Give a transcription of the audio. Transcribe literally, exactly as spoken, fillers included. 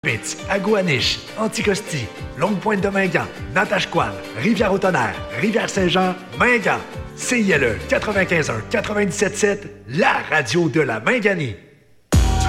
Pitts, Agouaniche, Anticosti, Longue-Pointe-de-Mingan, Natashquan, Rivière-au-Tonnerre, Rivière-Saint-Jean, Mingan. C I L E quatre-vingt-quinze un quatre-vingt-dix-sept sept, la radio de la Minganie.